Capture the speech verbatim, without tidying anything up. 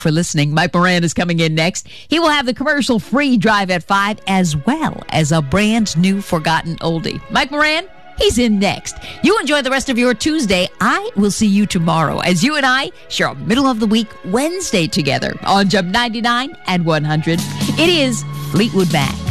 for listening. Mike Moran is coming in next. He will have the commercial-free Drive at five as well as a brand new forgotten oldie. Mike Moran, he's in next. You enjoy the rest of your Tuesday. I will see you tomorrow as you and I share a middle of the week Wednesday together on Jump ninety-nine and one hundred. It is Fleetwood Mac.